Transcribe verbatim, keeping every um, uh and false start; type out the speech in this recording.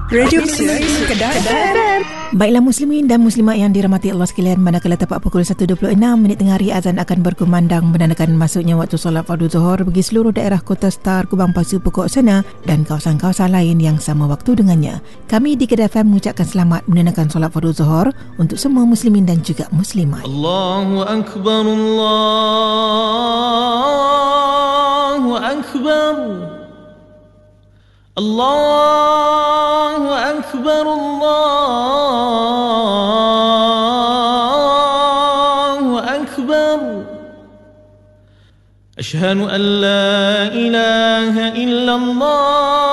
Radio Kedah F M. Baiklah muslimin dan muslimat yang dirahmati Allah sekalian, manakala tepat pukul satu dua puluh enam minit tengah hari, azan akan berkumandang menandakan masuknya waktu solat fardu zuhur bagi seluruh daerah Kota Star, Kubang Pasu, Pokok Sana dan kawasan-kawasan lain yang sama waktu dengannya. Kami di Kedah F M mengucapkan selamat menunaikan solat fardu zuhur untuk semua muslimin dan juga muslimat. Allahu Akbar, Allahu Akbar, Allahu Akbar, Allahu Akbar. Asyhadu an la ilaha illallah